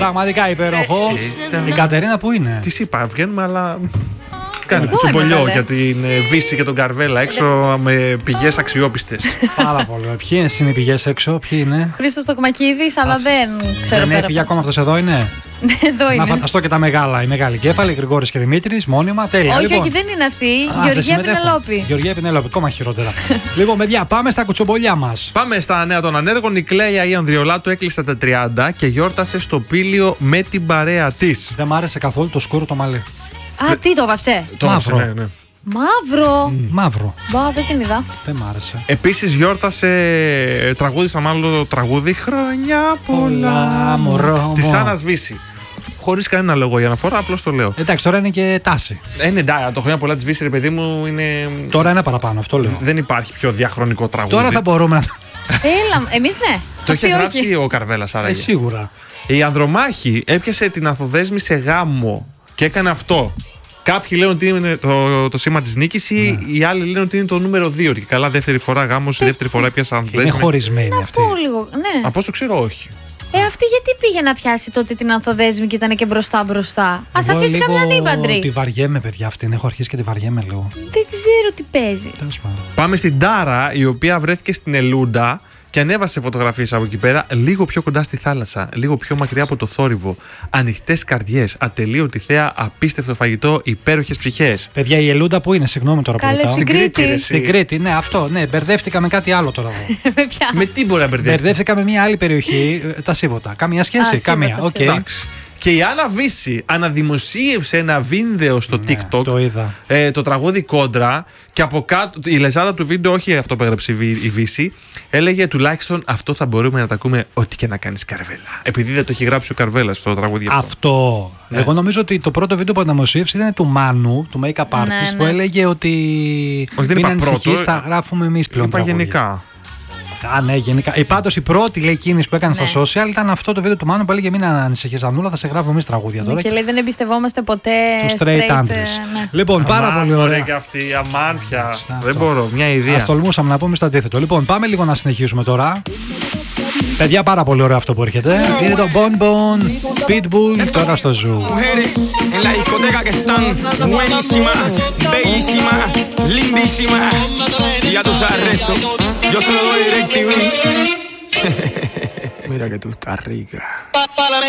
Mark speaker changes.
Speaker 1: Πραγματικά υπέροχο. Η Κατερίνα που είναι?
Speaker 2: Τη είπα, βγαίνουμε, αλλά κάνει κουτσομπολιό για την Βύση και τον Καρβέλα έξω με πηγές αξιόπιστες.
Speaker 1: Πάρα πολύ. Ποιοι είναι οι πηγές έξω, ποιοι είναι?
Speaker 3: Χρήστος Τοκμακίδης, αλλά δεν ξέρω.
Speaker 1: Δεν έφυγε ακόμα αυτός εδώ, είναι?
Speaker 3: Εδώ είναι.
Speaker 1: Να φανταστώ και τα μεγάλα. Η μεγάλη κέφαλη, Γρηγόρης και Δημήτρης, μόνιμα. Τέλεια.
Speaker 3: Όχι,
Speaker 1: λοιπόν.
Speaker 3: όχι, δεν είναι αυτή. Γεωργία Πινελόπη.
Speaker 1: Γεωργία Πινελόπη, ακόμα χειρότερα. Λοιπόν, παιδιά, πάμε στα κουτσομπολιά μας.
Speaker 2: Πάμε στα νέα των ανέργων. Η Κλέια η Ανδριολάτου έκλεισε τα 30 και γιόρτασε στο Πήλιο με την παρέα της.
Speaker 1: Δεν μ' άρεσε καθόλου το σκούρο το μαλλί.
Speaker 3: Α, τι το βαψέ?
Speaker 1: Μαύρο.
Speaker 2: Ναι, ναι.
Speaker 3: Μαύρο.
Speaker 1: Μαύρο.
Speaker 3: Μπα, δεν την είδα.
Speaker 1: Δεν μ' άρεσε.
Speaker 2: Επίσης γιόρτασε, τραγούδισα μάλλον το τραγούδι «Χρόνια πολλά μωρό» της Άννας Βύση. Χωρίς κανένα λόγο για αναφορά, απλώς το λέω.
Speaker 1: Εντάξει, τώρα είναι και τάση.
Speaker 2: Εντάξει, το «Χρόνια πολλά» της Βύση, ρε παιδί μου, είναι.
Speaker 1: Τώρα είναι παραπάνω, αυτό λέω.
Speaker 2: Δεν υπάρχει πιο διαχρονικό τραγούδι.
Speaker 1: Τώρα θα μπορούμε να.
Speaker 3: Έλα, εμείς ναι.
Speaker 2: Το είχε
Speaker 3: Αυτοί
Speaker 2: γράψει
Speaker 3: όχι.
Speaker 2: ο Καρβέλας, άραγε.
Speaker 1: Σίγουρα.
Speaker 2: Η Ανδρομάχη έπιασε την Ανθοδέσμη σε γάμο και έκανε αυτό. Κάποιοι λένε ότι είναι το σήμα της νίκης, ή οι άλλοι λένε ότι είναι το νούμερο 2. Και καλά, δεύτερη φορά γάμος, η δεύτερη φορά έπιασε Ανθοδέσμη.
Speaker 1: Είναι χωρισμένη αυτή.
Speaker 3: Αυτό λίγο, ναι.
Speaker 2: Από όσο ξέρω, όχι.
Speaker 3: Αυτή γιατί πήγε να πιάσει τότε την Ανθοδέσμη και ήταν και μπροστά. Ας αφήσει καμιά νύμπαντρη.
Speaker 1: Τη βαριέμαι, παιδιά, αυτήν. Έχω αρχίσει και τη βαριέμαι λίγο.
Speaker 3: Δεν ξέρω τι παίζει.
Speaker 1: Τέλος πάντων.
Speaker 2: Πάμε στην Τάρα, η οποία βρέθηκε στην Ελούντα και ανέβασε φωτογραφίες από εκεί πέρα, λίγο πιο κοντά στη θάλασσα, λίγο πιο μακριά από το θόρυβο. Ανοιχτές καρδιές, ατελείωτη θέα, απίστευτο φαγητό, υπέροχες ψυχές.
Speaker 1: Παιδιά, η Ελούντα που είναι, συγγνώμη τώρα που
Speaker 3: Καλέ,
Speaker 1: ρωτάω.
Speaker 3: στην Κρήτη.
Speaker 1: Στην Κρήτη, ναι, αυτό, ναι, μπερδεύτηκα με κάτι άλλο τώρα.
Speaker 3: Με ποια?
Speaker 2: Με τι μπορεί να μπερδεύσει.
Speaker 1: Μπερδεύτηκα με μια άλλη περιοχή, τα Σίβωτα. Καμία σχέση,
Speaker 3: Σίβωτα,
Speaker 1: καμία. Οκ.
Speaker 2: Εντάξει. Και η Άννα Βύση αναδημοσίευσε ένα βίντεο στο TikTok.
Speaker 1: Το είδα.
Speaker 2: Το τραγούδι Κόντρα. Και από κάτω, η λεζάδα του βίντεο, όχι αυτό που έγραψε η Βύση, έλεγε τουλάχιστον αυτό θα μπορούμε να τα ακούμε ό,τι και να κάνεις, Καρβέλα. Επειδή δεν το έχει γράψει ο Καρβέλας στο τραγούδι αυτό.
Speaker 1: Αυτό. Ναι. Εγώ νομίζω ότι το πρώτο βίντεο που αναμοσίευσε ήταν του Μάνου, του Make Up Artist,
Speaker 3: Ναι.
Speaker 1: που έλεγε ότι.
Speaker 2: Όχι, δεν
Speaker 1: μην
Speaker 2: είπα πρώτο,
Speaker 1: ανησυχείς, θα γράφουμε εμείς πλέον.
Speaker 2: Είπα
Speaker 1: τραγούδια.
Speaker 2: γενικά.
Speaker 1: Α, ναι, γενικά. Πάντως η πρώτη λέει κίνηση που έκανε
Speaker 3: Ναι.
Speaker 1: στα social ήταν αυτό το βίντεο του Μάνου που έλεγε μην ανησυχείς, Ανούλα, θα σε γράφουμε εμείς τραγούδια τώρα.
Speaker 3: Και λέει δεν εμπιστευόμαστε ποτέ
Speaker 1: Τους straight άντρες.
Speaker 3: ναι.
Speaker 1: Λοιπόν, πάρα
Speaker 2: Αμάν,
Speaker 1: πολύ ωραία.
Speaker 2: και αυτή, αμάν πια.
Speaker 1: Αυτό.
Speaker 2: Δεν μπορώ, μια ιδέα.
Speaker 1: Ας τολμούσαμε να πούμε στο αντίθετο. Λοιπόν, πάμε λίγο να συνεχίσουμε τώρα. Παιδιά, πάρα πολύ ωραίο αυτό που έρχεται. Είναι το Bon Bon Pitbull τώρα στο Zoo.
Speaker 4: Mujeres en la discoteca que están buenísimas, bellísimas, lindísimas. Y ya tú sabes el resto. Yo se lo doy DirecTV. Mira que tú estás rica.